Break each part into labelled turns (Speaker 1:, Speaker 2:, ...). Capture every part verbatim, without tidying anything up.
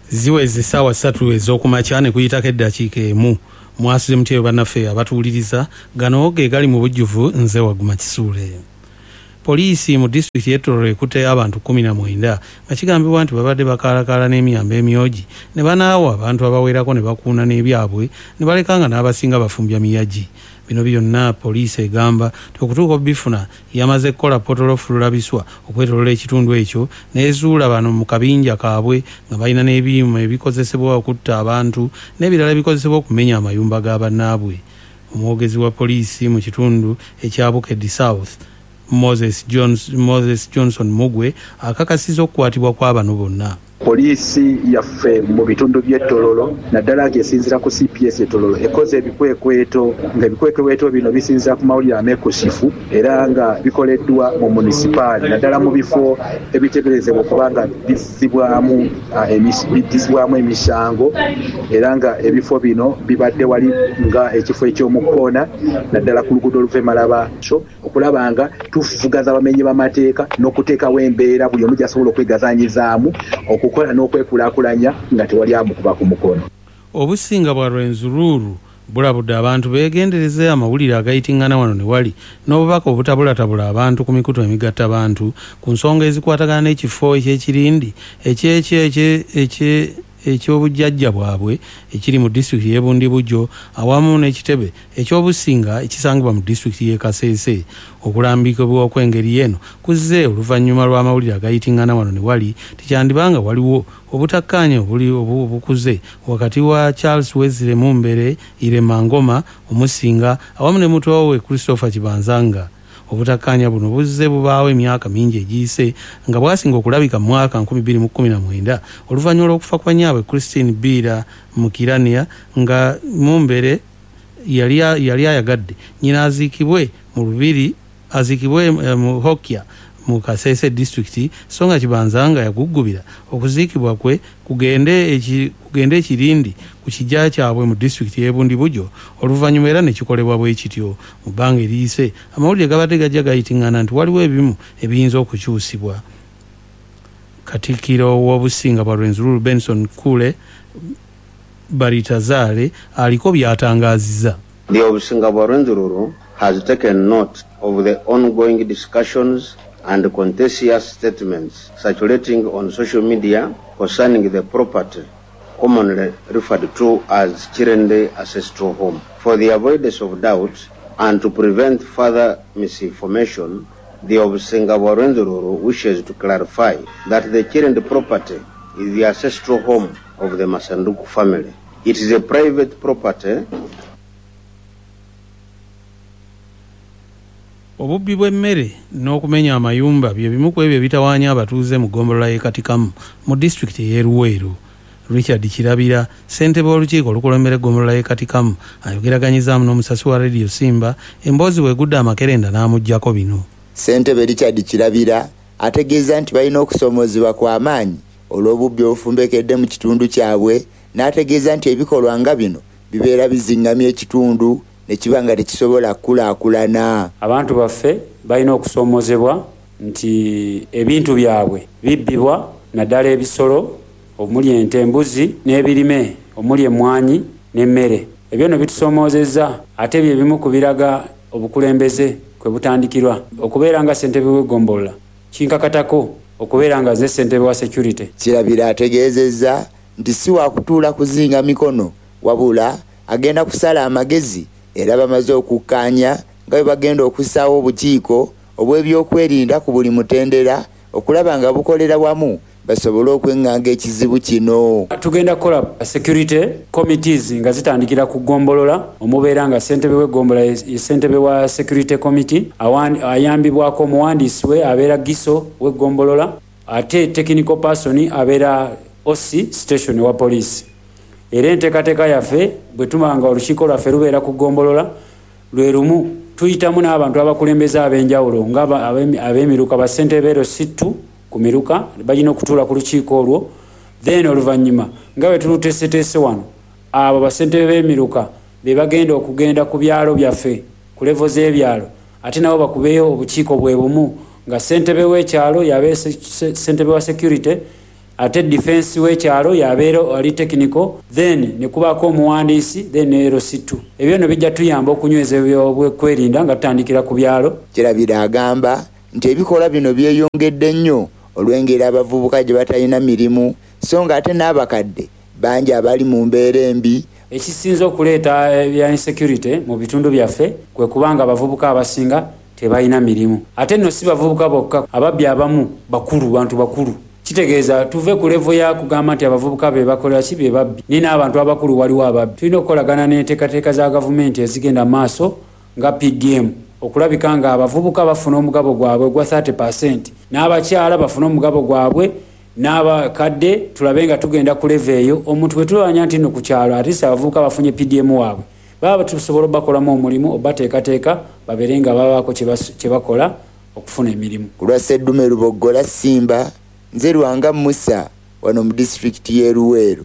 Speaker 1: ziweze ssaawa ssatu ez'okumakya ne kuyitako eddakiika emu mwasuze mutyeyo bannaffe abatuwuliriza gano ge gali mu bujjuvu nze Waguma Kisuule. Poliisi mu disitulikiti y'e Tororo ekutte abantu kumi na mwenda nga kigambibwa nti babadde bakaalakaala n'emiyamba emyogi ne banaawa abantu abawerako ne bakuuna n'ebyabwe ne baleka nga n'abasinga bafumbya miyagi. Bino byonna poliisi egamba okutuuka obifuna yamaze kukola potolofululabiswa okwetolola ekitundu ekyo n'ezuula bano mu kabinja kaabwe nga balina n'ebyuma ebikozesebwa okutta abantu n'ebirala ebikozesebwa okumenya amayumba ga bannaabwe. Omwogezi wa poliisi mu kitundu ekya Bukedde South Moses Johnson, Moses Johnson Mugwe akakasiza okukwatibwa kw'abano bonna.
Speaker 2: Poliisi yaffe mu bitundu by'e Tororo naddala ng'esinzira ku C P S e Tororo ekoze ebikwekweto ng'ebikwekweto bino bisinzira ku mawulire ameekusifu era nga bikoleddwa mu munisipaali naddala mu bifo ebiteeberezebwa okuba nga bizzibwamu biddizibwamu emisango era nga ebifo bino bibadde wali nga ekifo eky'omukoona naddala ku luguudo oluva e Malaba so okulaba nga tufugaza abamenyi b'amateeka n'okuteekawo embeera buli omu gy'asobola okwegazaanyizaamu okukola n'okwekulaakulanya nga tewali amukuba ku mukono.
Speaker 1: Obusinga bwa Rwenzururu bulabudde abantu beegendereze amawulire agayitingana wano ne wali n'obubaka obutabulatabula abantu ku mikutu emigatta abantu ku nsonga ezikwatagana n'ekifo eky'ekirindi eky'obujjajja bwabwe ekiri mu disitulikiti y'e Bundibugyo awamu n'ekitebe eky'obusinga ekisangibwa mu disitulikiti y'e Kasese. Okulambikibwa okw'engeri eno kuzze oluvannyuma lw'amawulire agayitingana wano ne wali tikyandibanga waliwo obutakkaanya obuli obukuze wakati wa Charles Wezire Mumbere Irema Ngoma omusinga awamu ne muto we Christopher Kibanzanga. Obutakkaanya buno buzze bubaawo emyaka mingi egiyise nga bwasinga okulabika mu mwaka nkumi bbiri mu kkumi na mwenda oluvannyuma lw'okufa kwa nnyabwe Christine Bira mu Kirania nga Mumbere yali yali ayagadde nnyina aziikibwe mu lubiri aziikibwe mu Hokya mu Kasese district so nga Kibanzanga yaguggubira okuziikibwa kwe kugende eki kugende ekirindi ku kijja kyabwe mu district y'e Bundibugyo oluvannyuma era ne kikolebwa bwe kityo mu bbanga eriyise amawulire gabadde gajja gayitingana nti waliwo ebimu ebiyinza okukyusibwa. Katikkiro w'obusinga bwa Rwenzururu Benson Kule Baritazale aliko by'atangaazizza.
Speaker 3: The Obusinga bwa Rwenzururu has taken note of the ongoing discussions and contentious statements circulating on social media concerning the property commonly referred to as Chirende Ancestral Home. For the avoidance of doubt and to prevent further misinformation, the Obusinga bwa Rwenzururu wishes to clarify that the Chirende property is the ancestral home of the Masanduku family. It is a private property.
Speaker 1: Obubbi bw'emmere n'okumenya amayumba bye bimu ku ebyo bitawaanya abatuuze mu ggombolola y'e Katikamu mu disitulikiti y'e Luweero. Richard Kirabira ssentebe w'olukiiko olukulembera eggombolola y'e Katikamu ayogeraganyizaamu n'omusasi wa Radio Simba emboozi bw'egudde amakerenda n'amuggyako bino.
Speaker 4: Ssentebe Richard Kirabira ategeeza nti balina okusomoozebwa kw'amaanyi olw'obubbi obufumbekedde mu kitundu kyabwe n'ategeeza nti ebikolwa nga bino bibeera bizingamya ekitundu ne kiba nga tekisobola kukulaakulana.
Speaker 5: Abantu baffe balina okusomoozebwa nti ebintu byabwe bibbibwa naddala ebisolo omuli ente, embuzi n'ebirime omuli emmwanyi n'emmere. Ebyo no bitusomoozezza ate bye bimu ku biraga obukulembeze kwe butandikirwa okubeera nga ssentebe w'eggombolola kinkakatako okubeera nga nze ssentebe wa security.
Speaker 4: Kirabira ategeezezza nti si waakutuula kuzinga mikono wabula agenda kusala amagezi era bamaze okukkaanya nga bwe bagenda okussaawo obukiiko obw'ebyokwerinda ku buli mutendera okulaba nga bukolera wamu basobole okweŋŋanga ekizibu kino.
Speaker 5: Tugenda kukola security committees nga zitandikira ku ggombolola omubeera nga ssentebe w'eggombolola ye ssentebe wa security committee ayambibwako omuwandiisi we abeera giso w'eggombolola ate technical person abeera O C station wa police. Era enteekateeka yaffe bwe tumanga olukiiko lwaffe lubeera ku ggombolola lwe lumu tuyitamu n'abantu abakulembeze ab'enjawulo nga ab'emiruka bassentebe ero sittu ku miruka balina okutuula ku lukiiko olwo then oluvannyuma nga bwe tuluteeseteese wano abo bassentebe b'emiruka be bagenda okugenda ku byalo byaffe ku levo z'ebyalo ate nabo bakubeeyo obukiiko bwe bumu nga ssentebe w'ekyalo yabe ssentebe wa security ate defense w'ekyalo yabeera ali technical, then ne kubaako omuwandiisi, then ne L C two. Ebyo no bijja tuyamba okunyweza ebyokwerinda nga tutandikira ku byalo.
Speaker 4: Kirabira agamba nti ebikola bino byeyongedde nnyo olw'engeri abavubuka gye batalina mirimu, so nga ate n'abakadde bangi abali mu mbeera embi.
Speaker 5: Ekisinza okuleeta ebya insecurity mu bitundu byaffe kwe kubanga abavubuka abasinga tebalina mirimu. Ate nno si bavubuka bokka, ababbi abamu bakulu, bantu bakulu. Kitegeeza tuve ku level ya kugamba nti abavubuka be bakola ki be babbi. Nina abantu abakulu waliwo ababbi. Tulina okukolagana n'enteekateeka za gavumenti ezigenda maaso nga P D M okulabika nga abavubuka bafuna omugabo gwabwe gwa thirty percent, n'abakyala bafuna omugabo gwabwe, n'abakadde tulabe nga tugenda ku level eyo. Omuntu bwe tulwanya nti no ku kyalo ate abavubuka bafunye P D M waabwe, baba tusobola bakolamu omulimu obateekateeka babeere nga babaako kye bakola okufuna emirimu.
Speaker 4: Ku lwa Sseddume Luboggola Simba, nze Lwanga Musa wano mu disitulikiti y'e Luweero.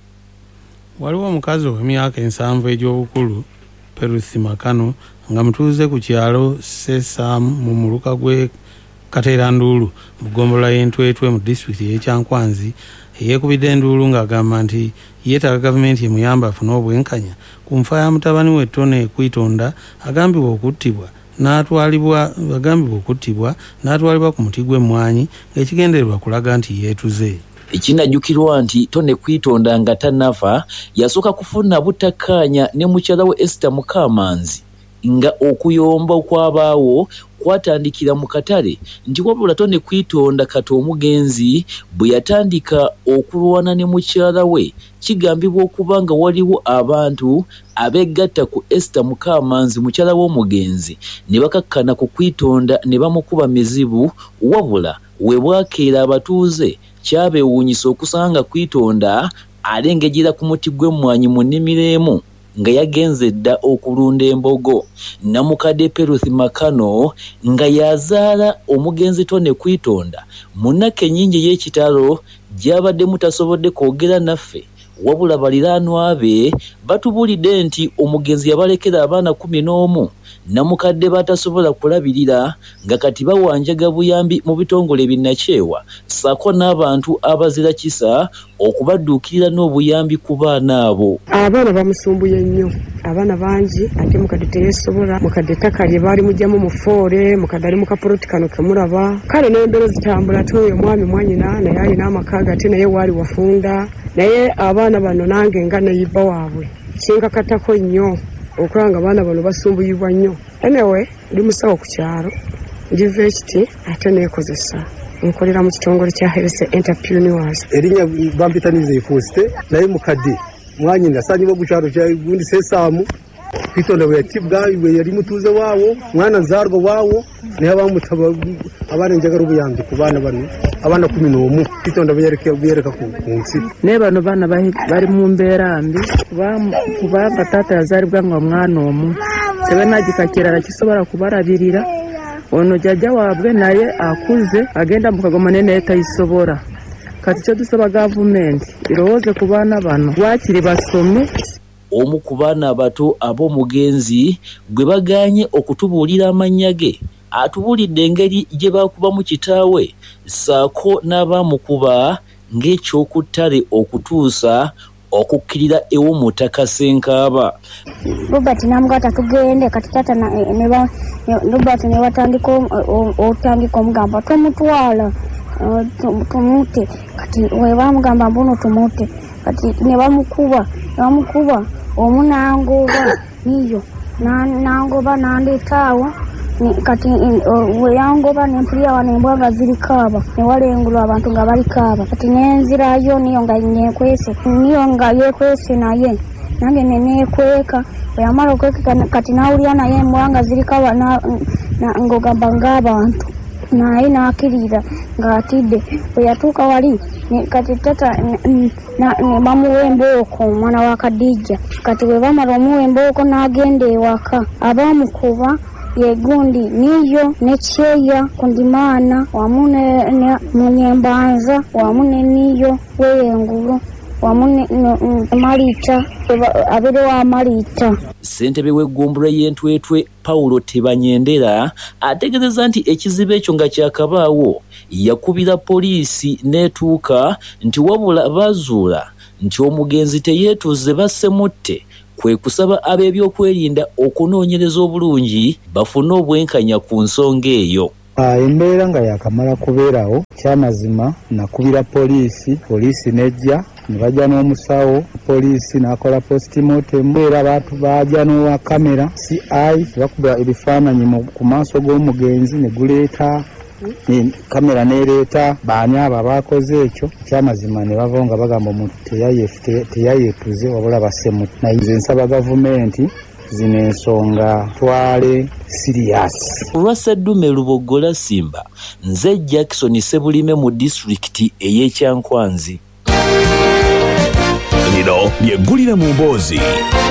Speaker 1: Waliwo omukazi ow'emyaka ensanvu egy'obukulu Peruthi Makano nga mutuuze ku kyalo Sesam mu muluka gwe Kateranduulu mu ggombolola y'Entwetwe mu disitulikiti y'e Kyankwanzi eyeekubidde enduulu ng'agamba nti yeetaaga gavumenti emuyamba afune obwenkanya ku nfa ya mutabani we Tone Kwitonda agambibwa okuttibwa n'atwalibwa agambibwa okuttibwa n'atwalibwa ku muti gw'emmwanyi ng'ekigendererwa kulaga nti yeetuze.
Speaker 6: Ekinajjukirwa nti Tone Kwitonda nga tannafa yasooka kufuna butakkaanya ne mukyala we Esther Mukamanzi nga okuyomba okwabaawo kwatandikira mu katale nti wabula Tone Kwitonda kati omugenzi bwe yatandika okulwana ne mukyala we kigambibwa okuba nga waliwo abantu abegatta ku Esther Mukamanzi mukyala w'omugenzi ne bakakkana ku Kwitonda ne bamukuba mizibu, wabula we bwakeera abatuuze kyabeewuunyisa okusanga Kwitonda alengejera ku muti gw'emmwanyi mu nnimiro emu nga yagenze dda okulunda embogo. Namukadde Peruthi Makano nga yazaala omugenzi Tone Kwitonda mu nnaka ennyingi y'ekitalo gy'abadde mutasobodde kwogera naffe, wabula baliraanwa be batubulidde nti omugenzi yabalekera abaana kumi n'omu namukadde batasobola kulabirira nga kati bawanjaga buyambi mu bitongole binnakyewa ssaako n'abantu abazira kisa okubadduukirira n'obuyambi ku baana abo.
Speaker 7: Abaana bamusumbuye nnyo, abaana bangi ate mukadde teyeesobola, mukadde ettaka lye baali mugyamu mufoole, mukadde ali mu kapoloti kano kemulaba. Kale n'embeera zitambula ate oyo omwami mwanyina naye alina amakaaga ate naye waali wafunda, naye abaana bano nange nga neyibba waabwe kinkakatako nnyo okulaba nga abaana bano basumbuyibwa nnyo. Anyway, ndi musawo ku kyalo, ndi vekiti ate neekozesa nkolera mu kitongole kya Health Entrepreneurs.
Speaker 8: Erinnya bampitanize Faustin naye mukadde mwanyina sanyuma ku kyalo kya gundi Sesaamu Kwitonda we yatibwa we yali mutuuze waawo mwana nzarwa waawo naye abamutaba abana njagala obuyambi ku baana bano abaana kumi n'omu Kwitonda beyereka beyereka ku nsi
Speaker 9: ne bano baana bari mu mbeera mbi kuba batata yazalibwa nga mwana omu sebe nagika kirala kisobola kubarabirira ono jjajja waabwe naye akuze agenda mu kagoma naye naye tayisobola. Kati kyo tusaba gavumenti irowooze ku baana bano wakiri basome.
Speaker 6: Omu ku baana abato ab'omugenzi gwe bagaanye okutubuulira amannya ge atubuulidde engeri gye baakubamu kitaawe ssaako n'abaamukuba ng'ekyokuttale okutuusa okukkirira ew'omutaka Ssenkaaba.
Speaker 10: Robert namugata tugende kati tata ne Robert ne watandika otandika omugamba tomutwala tumute kati we bamugamba mbuno tumute kati ne bamukuba bamukuba omunangoba niyo nangoba nandetaawo kati we yangoba nempulira wano embwaga ziri kaaba ne walengulwa abantu nga bali kaaba kati nenzirayo niyo nga nekwese niyo nga yekwese naye nange nenekweka yamala okweka kati nawulira naye embwanga ziri kaaba ngogamba ng'abantu naye nakirira ng'atidde bwe yatuuka wali kati tata ne bamuwa embooko omwana wa Kadijja kati bwe bamala omuwa embooko n'agenda ewaka abaamukuba yegundi niyo ne Kyeya Kundimaana wamu ne Munyembanza wamu ne niyo weyengulu wamu Malita abere wa Malita.
Speaker 6: Ssentebe w'eggombolola y'Entwetwe Paulo Tebanyendera ategeezezza nti ekizibu ekyo nga kyakabaawo yakubira poliisi n'etuuka nti wabula bazuula nti omugenzi teyeetuuze bassemutte kwe kusaba ab'ebyokwerinda okunoonyereza obulungi bafune obwenkanya ku nsonga eyo.
Speaker 11: Embeera nga yakamala kubeerawo kyamazima nakubira poliisi poliisi nejja ne bajja n'omusawo poliisi n'akola postmortem era abantu bajja n'owa kamera C I bakuba ebifaananyi ku maaso g'omugenzi ne guleeta kamera neereeta baani abo abakoze ekyo kyamazima ne bava nga bagamba omuntu teyayeetuze wabula bassemutte. Naye nze nsaba gavumenti zino ensonga twale siriasi.
Speaker 6: Olwa Sseddume Lubogola Simba, nze Jackson Sebulime mu disitulikiti ey'Ekyankwanzi.
Speaker 12: Lino lyeggulire mu mboozi.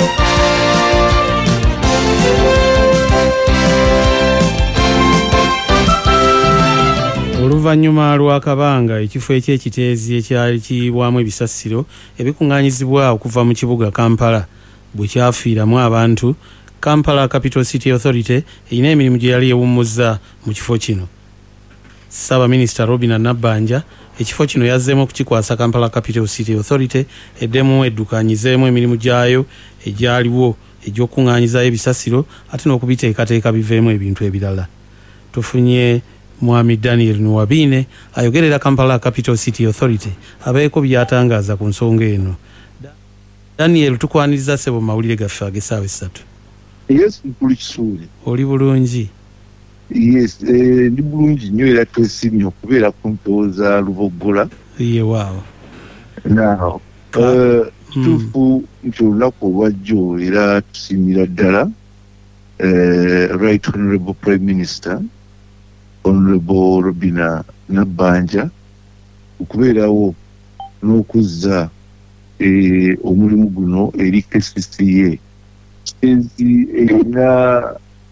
Speaker 1: Oluvannyuma lwa Kabanga ekifo eky'ekiteezi ekyali kiyiibwamu ebisasiro ebikuŋŋaanyizibwa okuva mu kibuga Kampala bwe kyafiiramu abantu, Kampala Capital City Authority erina emirimu gye yali ewummuzza mu kifo kino. Ssaabaminisita Robinah Nabbanja ekifo kino yazzeemu okukikwasa Kampala Capital City Authority eddemu eddukanyizeemu emirimu gyayo egyaliwo egy'okuŋŋaanyizaayo ebisasiro ate n'okubiteekateeka biveemu ebintu ebirala. Tufunye Mwami Daniel Nuwabine ayogerera Kampala Capital City Authority abeeko byatangaaza ku nsonga eno. Daniel, tukwaniriza ssebo mawulire gaffe ag'essaawa essatu.
Speaker 13: Yes, nkulu Kisuule.
Speaker 1: Oli bulungi?
Speaker 13: Yes, eh, ndi bulungi nnyo era twesimye okubeera ku mpooza Lubogola.
Speaker 1: Ye waawo.
Speaker 13: Now, uh, kituufu nti olunaku olwajjo era tusiimira ddala uh, Right Honourable Prime Minister Honourable Robinah Nabbanja okubeerawo n'okuzza eh, omulimu guno eri K C C A. Ensi erina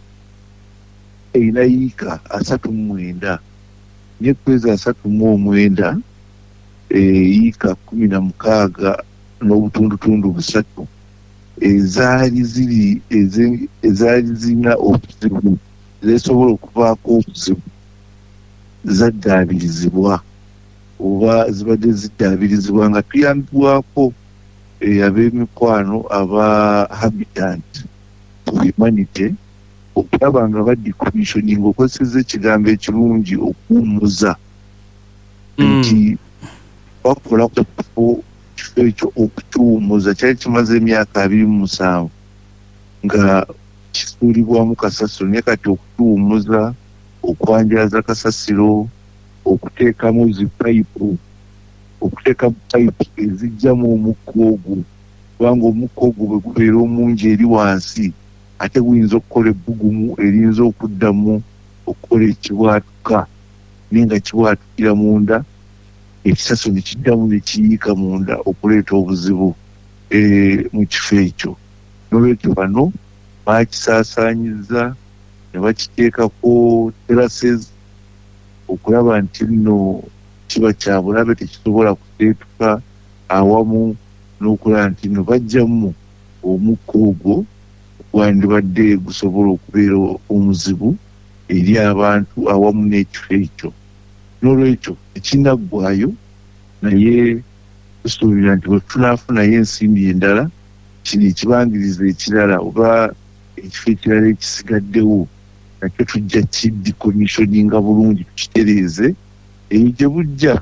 Speaker 13: erina yiika asatu mu mwenda nyekwezi asatu mu omwenda yiika kumi na mukaaga n'obutundutundu busatu ezaali ziri ezaali zirina obuzibu zesobola okuvaako obuzibu zaddaabirizibwa oba zibadde ziddaabirizibwa nga tuyambibwako ab'emikwano aba Habitat for Humanity okulaba nga badecommissioning okozeseza ekigambo ekirungi okuwummuza nti bakola ku kifo ekyo okukiwummuza kyali kimaze emyaka abiri mu musanvu nga kisuulibwamu kasasiro naye kati okukiwummuza okwanjaza kasasiro okuteekamu zipayipu okuteekamu payipu ezijjamu omukka ogwo kubanga omukka ogwo bwe gubeera omungi eri wansi ate guyinza okukola ebbugumu erinza okuddamu okukola ekibwatuka naye nga kibwatukira munda ekisaso ne kiddamu ne kiyiika munda okuleeta obuzibu mu kifo ekyo. N'olwekyo bano baakisaasaanyiza ne bakiteekako terraces okulaba nti nno kiba kya bulabe tekisobola kuteetuka awamu n'okulaba nti nno bajjamu omukka ogwo gwandibadde gusobola okubeera omuzibu eri abantu awamu n'ekifo ekyo. N'olwekyo ekinaggwayo naye tusuubira nti bwe tunaafunayo ensimbi endala kino ekibangiriza ekirala oba ekifo ekirala ekisigaddewo nakyo tujja kidecommissioninga bulungi tukitereeze eyo gye bujja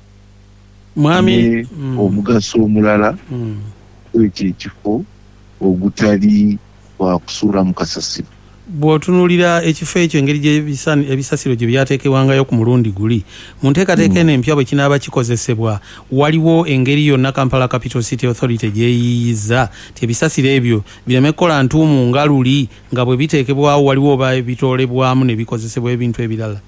Speaker 1: mwami
Speaker 13: omugaso omulala ekyo ekifo ogutali wakusuula mu kasasiro.
Speaker 1: Bw'otunuulira ekifo ekyo engeri gy'ebisasiro gye byateekebwangayo ku mulundi guli mu nteekateeka eno empya bwe kinaaba kikozesebwa waliwo engeri yonna Kampala Capital City Authority gyeyiyiza ti ebisasiro ebyo bireme kukola ntuumu nga luli nga bwe biteekebwawo waliwo oba bitoolebwamu ne bikozesebwa ebintu ebirala.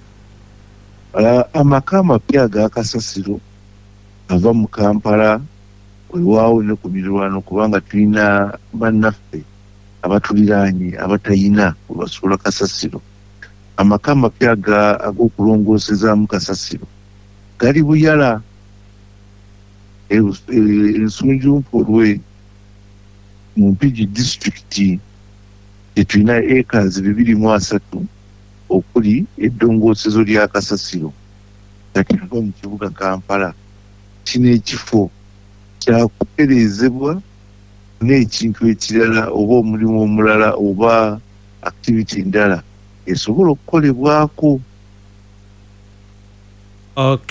Speaker 13: Amaka amapya ag'akasasiro ava mu Kampala weewaawo ne ku miriraano kubanga tulina bannaffe abatuliraanye abatayina webasuula kasasiro. Amaka amapya ag'okulongoosezaamu kasasiro gali buyala ensunjumpolwe mu Mpigi district etulina acres bibiri mu asatu okuli eddongoosezo lya Kasasiro kati tuva mu kibuga Kampala kino ekifo kyakutereezebwa n'ekintu ekirala oba omulimu omulala oba activity endala esobola okukolebwako.
Speaker 1: Okay.